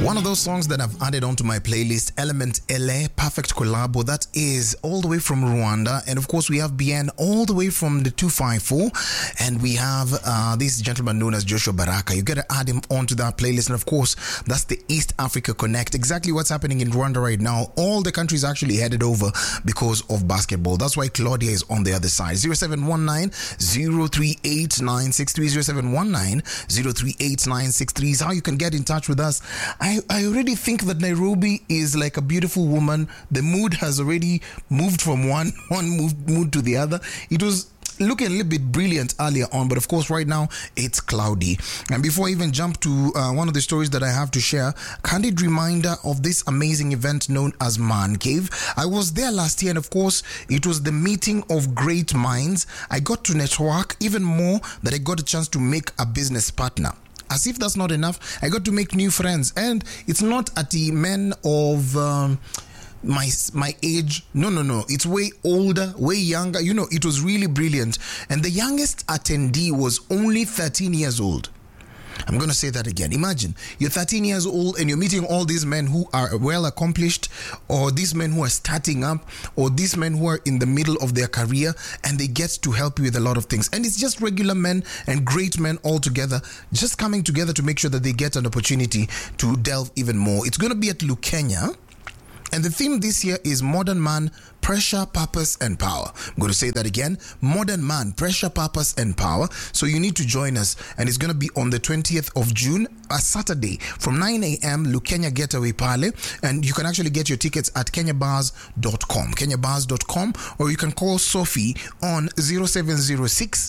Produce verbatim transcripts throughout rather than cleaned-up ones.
One of those songs that I've added onto my playlist, Element Ele, Perfect Collabo, that is all the way from Rwanda. And of course, we have Bien all the way from the two five four. And we have uh, this gentleman known as Joshua Baraka. You got to add him onto that playlist. And of course, that's the East Africa Connect. Exactly what's happening in Rwanda right now. All the countries actually headed over because of basketball. That's why Claudia is on the other side. zero seven one nine, zero three eight nine six three, zero seven one nine, zero three eight nine six three is how you can get in touch with us. I, I already think that Nairobi is like a beautiful woman. The mood has already moved from one one mood, mood to the other. It was looking a little bit brilliant earlier on, but of course right now it's cloudy. And before I even jump to uh, one of the stories that I have to share, candid reminder of this amazing event known as Man Cave. I was there last year, and of course it was the meeting of great minds. I got to network even more, that I got a chance to make a business partner. As if that's not enough, I got to make new friends. And it's not at the men of um, my my age. No, no, no. It's way older, way younger. You know, it was really brilliant. And the youngest attendee was only thirteen years old. I'm going to say that again. Imagine you're thirteen years old and you're meeting all these men who are well accomplished, or these men who are starting up, or these men who are in the middle of their career, and they get to help you with a lot of things. And it's just regular men and great men all together, just coming together to make sure that they get an opportunity to delve even more. It's going to be at Lukenya. And the theme this year is Modern Man, Pressure, Purpose, and Power. I'm going to say that again. Modern Man, Pressure, Purpose, and Power. So you need to join us. And it's going to be on the twentieth of June, a Saturday, from nine a.m. Lukenya Getaway Pale. And you can actually get your tickets at kenya bars dot com. kenya bars dot com. Or you can call Sophie on zero seven zero six,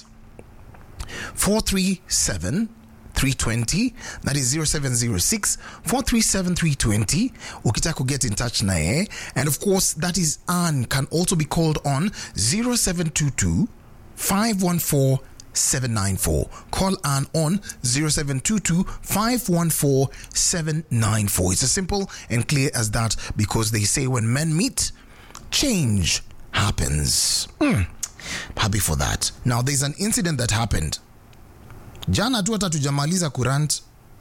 four three seven, three two zero. That is zero seven zero six, four three seven, three two zero. Ukitaka get in touch na eh. And of course, that is Anne, can also be called on zero seven two two, five one four, seven nine four. Call Anne on zero seven two two, five one four, seven nine four. It's as simple and clear as that, because they say when men meet, change happens. Mm. Happy for that. Now, there's an incident that happened jana tu hata tujamaliza kurant.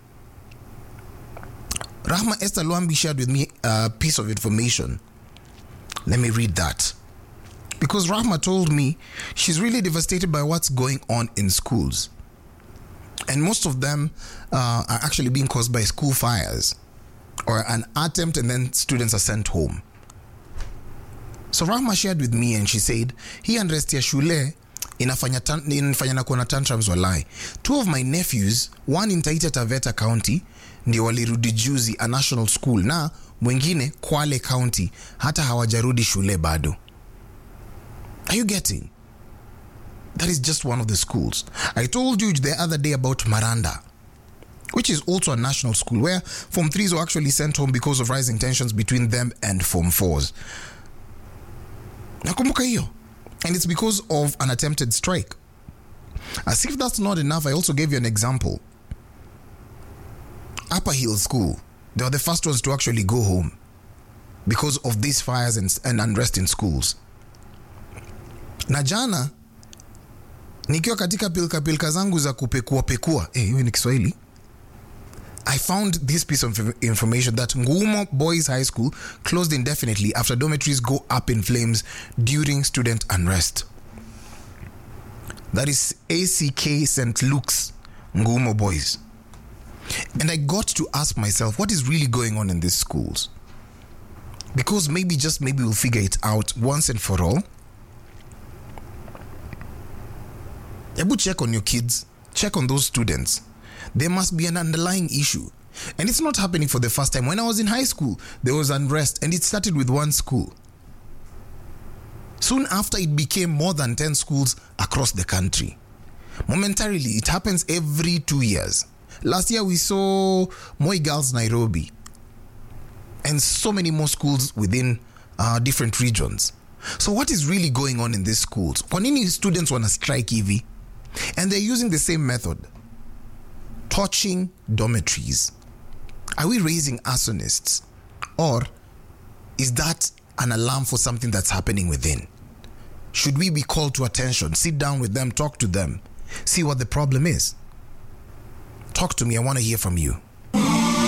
Rahma Esther Luambi shared with me a piece of information. Let me read that. Because Rahma told me she's really devastated by what's going on in schools. And most of them uh, are actually being caused by school fires, or an attempt and then students are sent home. So Rahma shared with me and she said, hii unrest ya shule inafanya tan, inafanya na kuona tantrums walai. Two of my nephews, one in Taita Taveta County, ndio walirudi juzi, a national school, na mwingine Kwale County, hata hawajarudi shule bado. Are you getting? That is just one of the schools. I told you the other day about Maranda, which is also a national school, where Form threes were actually sent home because of rising tensions between them and Form fours. Nakumbuka hiyo. And it's because of an attempted strike. As if that's not enough, I also gave you an example. Upper Hill School, they were the first ones to actually go home because of these fires and, and unrest in schools. Na jana, nikiwa katika pilka pilka zangu za kupekua pekua, eh, hiyo ni Kiswahili, I found this piece of information that Ngumo Boys High School closed indefinitely after dormitories go up in flames during student unrest. That is A C K Saint Luke's Ngumo Boys. And I got to ask myself, what is really going on in these schools? Because maybe, just maybe, we'll figure it out once and for all. Ebu check on your kids, check on those students. There must be an underlying issue. And it's not happening for the first time. When I was in high school, there was unrest, and it started with one school. Soon after, it became more than ten schools across the country. Momentarily, it happens every two years. Last year, we saw Moi Girls Nairobi, and so many more schools within uh, different regions. So what is really going on in these schools? Kwa nini students wanna strike hivi? And they're using the same method. Torching dormitories. Are we raising arsonists? Or is that an alarm for something that's happening within? Should we be called to attention? Sit down with them, talk to them, see what the problem is. Talk to me. I want to hear from you.